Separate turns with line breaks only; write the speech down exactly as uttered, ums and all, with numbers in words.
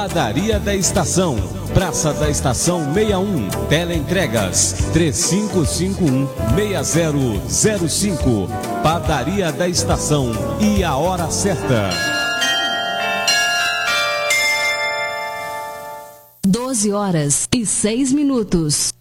Padaria da Estação, Praça da Estação sessenta e um, Teleentregas três cinco cinco um, seis zero zero cinco. Padaria da Estação e a hora certa.
doze horas e seis minutos.